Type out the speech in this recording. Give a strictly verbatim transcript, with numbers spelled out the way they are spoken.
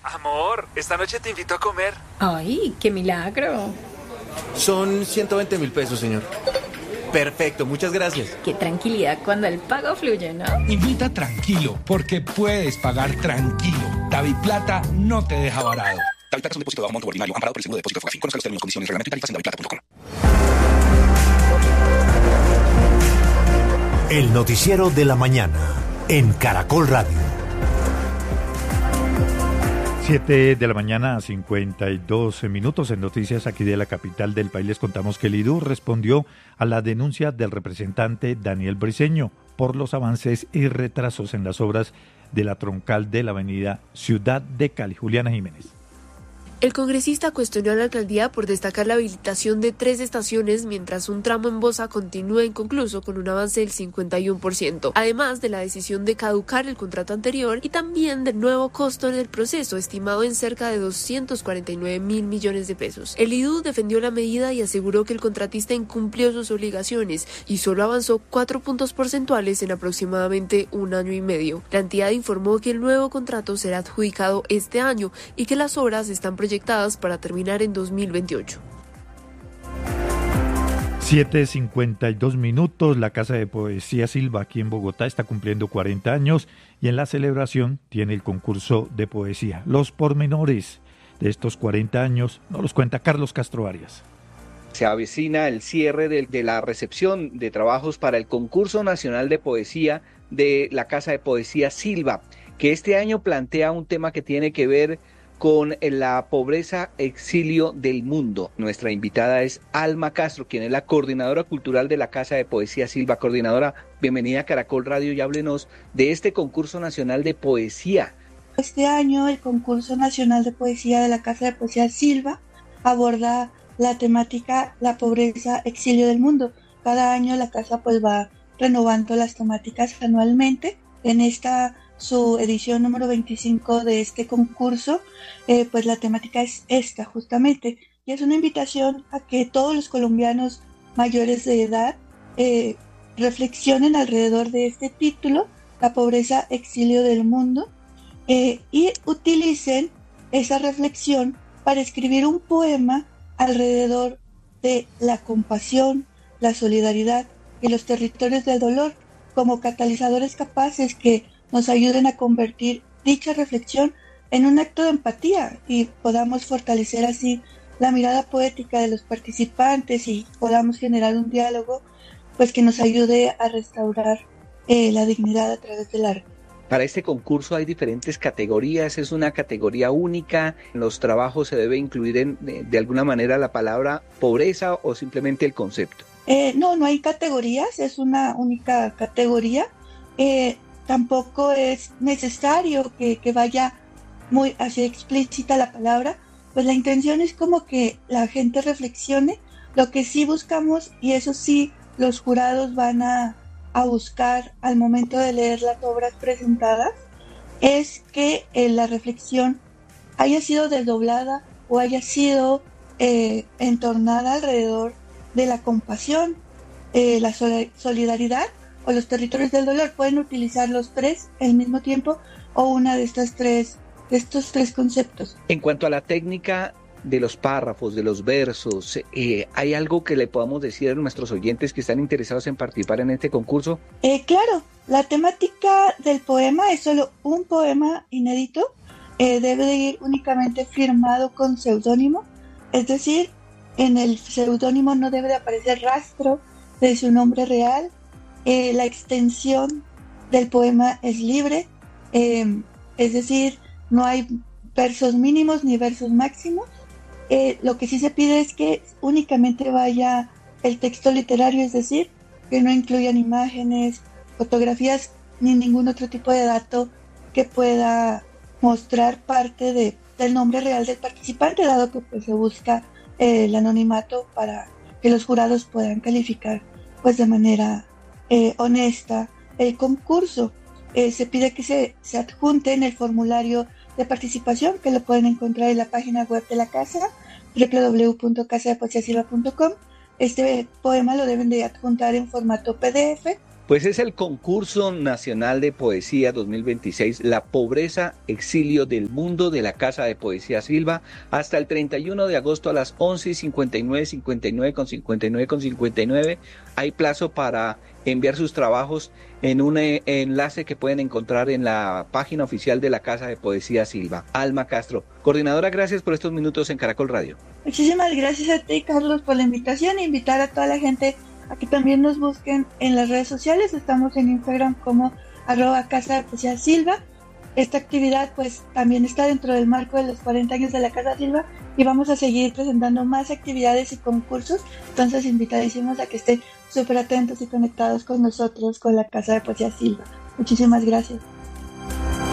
Amor, esta noche te invito a comer. ¡Ay, qué milagro! Son ciento veinte mil pesos, señor. Perfecto, muchas gracias. Qué tranquilidad cuando el pago fluye, ¿no? Invita tranquilo, porque puedes pagar tranquilo. DaviPlata no te deja varado. DaviPlata es un depósito de bajo monto ordinario amparado por el seguro de depósito Fogafín. Conozca los términos, condiciones, reglamento y tarifas en daviplata punto com. El noticiero de la mañana en Caracol Radio. siete de la mañana, cincuenta y dos minutos. En noticias aquí de la capital del país les contamos que el I D U respondió a la denuncia del representante Daniel Briceño por los avances y retrasos en las obras de la troncal de la avenida Ciudad de Cali. Juliana Jiménez. El congresista cuestionó a la alcaldía por destacar la habilitación de tres estaciones mientras un tramo en Bosa continúa inconcluso con un avance del cincuenta y uno por ciento, además de la decisión de caducar el contrato anterior y también del nuevo costo en el proceso, estimado en cerca de doscientos cuarenta y nueve mil millones de pesos. El I D U defendió la medida y aseguró que el contratista incumplió sus obligaciones y solo avanzó cuatro puntos porcentuales en aproximadamente un año y medio. La entidad informó que el nuevo contrato será adjudicado este año y que las obras están proyectadas para terminar en dos mil veintiocho. siete cincuenta y dos minutos. La Casa de Poesía Silva aquí en Bogotá está cumpliendo cuarenta años y en la celebración tiene el concurso de poesía. Los pormenores de estos cuarenta años nos los cuenta Carlos Castro Arias. Se avecina el cierre de, de la recepción de trabajos para el concurso nacional de poesía de la Casa de Poesía Silva, que este año plantea un tema que tiene que ver con la pobreza exilio del mundo. Nuestra invitada es Alma Castro, quien es la coordinadora cultural de la Casa de Poesía Silva. Coordinadora, bienvenida a Caracol Radio y háblenos de este concurso nacional de poesía. Este año el concurso nacional de poesía de la Casa de Poesía Silva aborda la temática la pobreza exilio del mundo. Cada año la casa pues va renovando las temáticas anualmente. En esta su edición número veinticinco de este concurso, eh, pues la temática es esta justamente, y es una invitación a que todos los colombianos mayores de edad eh, reflexionen alrededor de este título, la pobreza exilio del mundo, eh, y utilicen esa reflexión para escribir un poema alrededor de la compasión, la solidaridad y los territorios del dolor como catalizadores capaces que nos ayuden a convertir dicha reflexión en un acto de empatía y podamos fortalecer así la mirada poética de los participantes y podamos generar un diálogo pues que nos ayude a restaurar eh, la dignidad a través del arte. Para este concurso hay diferentes categorías, es una categoría única, en los trabajos se debe incluir en, de, de alguna manera la palabra pobreza o simplemente el concepto. Eh, no, no hay categorías, es una única categoría. Eh, Tampoco es necesario que, que vaya muy así explícita la palabra, pues la intención es como que la gente reflexione. Lo que sí buscamos, y eso sí los jurados van a, a buscar al momento de leer las obras presentadas, es que eh, la reflexión haya sido desdoblada o haya sido eh, entornada alrededor de la compasión, eh, la sol- solidaridad o los territorios del dolor. Pueden utilizar los tres al mismo tiempo o una de estas tres, de estos tres conceptos. En cuanto a la técnica de los párrafos, de los versos, eh, ¿hay algo que le podamos decir a nuestros oyentes que están interesados en participar en este concurso? Eh, claro, la temática del poema es solo un poema inédito, eh, debe de ir únicamente firmado con seudónimo, es decir, en el seudónimo no debe de aparecer rastro de su nombre real. Eh, la extensión del poema es libre, eh, es decir, no hay versos mínimos ni versos máximos. Eh, lo que sí se pide es que únicamente vaya el texto literario, es decir, que no incluyan imágenes, fotografías ni ningún otro tipo de dato que pueda mostrar parte de, del nombre real del participante, dado que pues, se busca eh, el anonimato para que los jurados puedan calificar pues de manera Eh, honesta el concurso. Eh, se pide que se, se adjunte en el formulario de participación que lo pueden encontrar en la página web de la casa doble u doble u doble u punto casa de poesía silva punto com. Este poema lo deben de adjuntar en formato P D F Pues es el Concurso Nacional de Poesía dos mil veintiséis, La Pobreza, Exilio del Mundo, de la Casa de Poesía Silva, hasta el treinta y uno de agosto a las once y cincuenta y nueve, cincuenta y nueve con cincuenta y nueve con cincuenta y nueve. Hay plazo para enviar sus trabajos en un eh, enlace que pueden encontrar en la página oficial de la Casa de Poesía Silva. Alma Castro, coordinadora, gracias por estos minutos en Caracol Radio. Muchísimas gracias a ti, Carlos, por la invitación e invitar a toda la gente a que también nos busquen en las redes sociales. Estamos en Instagram como arroba Casa de Poesía Silva. Esta actividad pues también está dentro del marco de los cuarenta años de la Casa Silva y vamos a seguir presentando más actividades y concursos. Entonces invitadísimos a que estén súper atentos y conectados con nosotros, con la Casa de Poesía Silva. Muchísimas gracias.